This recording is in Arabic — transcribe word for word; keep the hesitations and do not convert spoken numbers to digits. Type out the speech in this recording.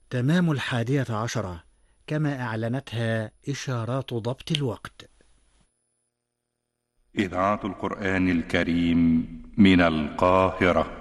تمام الحادية عشرة كما أعلنتها إشارات ضبط الوقت. إذاعة القرآن الكريم من القاهرة.